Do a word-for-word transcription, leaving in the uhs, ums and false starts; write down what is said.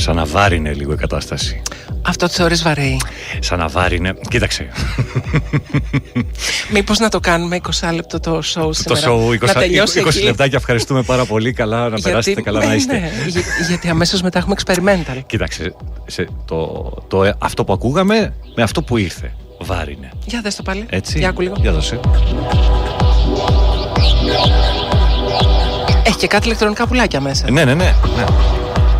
Σαν να βάρινε λίγο η κατάσταση. Αυτό το θεωρείς βαρύ? Σαν να βάρινε. Κοίταξε. Μήπως να το κάνουμε είκοσι λεπτό το show σήμερα? Το show είκοσι, είκοσι λεπτάκια. Ευχαριστούμε πάρα πολύ. Καλά, να γιατί, περάσετε καλά, να είστε. Ναι, για, γιατί αμέσως μετά έχουμε experimental. Κοίταξε, σε, το, το, αυτό που ακούγαμε με αυτό που ήρθε. Βάρινε. Για δες το πάλι. Έτσι. Για άκου λίγο. Για δώσε. Έχει και κάτι ηλεκτρονικά πουλάκια μέσα. Ναι, ναι, ναι, ναι.